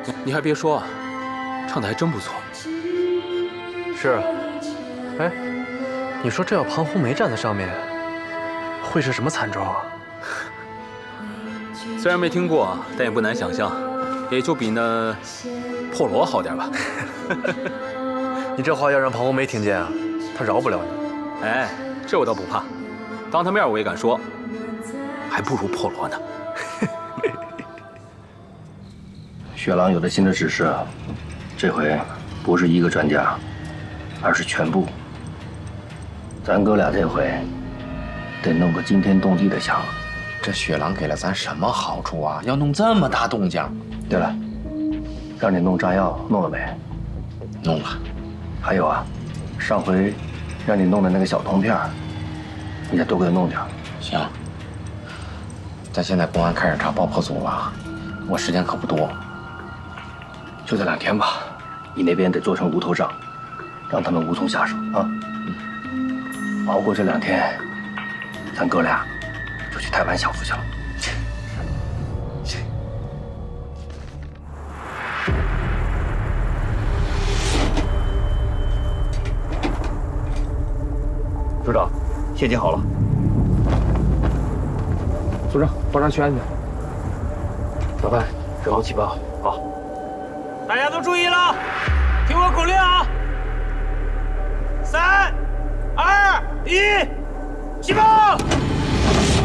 你还别说，唱的还真不错。 是啊，哎，你说这要庞红梅站在上面，会是什么惨状啊？ 虽然没听过，但也不难想象，也就比那破锣好点吧。 你这话要让庞红梅听见啊，她饶不了你。 哎，这我倒不怕，当她面我也敢说，还不如破锣呢。 雪狼有了新的指示，这回不是一个专家，而是全部。咱哥俩这回得弄个惊天动地的响。 这雪狼给了咱什么好处啊？要弄这么大动静？ 对了，让你弄炸药弄了没？ 弄了。 还有啊，上回让你弄的那个小铜片，你再多给他弄点。 行。咱现在公安开始查爆破组了，我时间可不多。 就这2天吧，你那边得做成无头账，让他们无从下手啊。熬过这2天，咱哥俩就去台湾享福去了。 组长，协议好了。组长，保障全安全。老范，准备起爆。好。 大家都注意了，听我口令啊！3、2、1，起爆！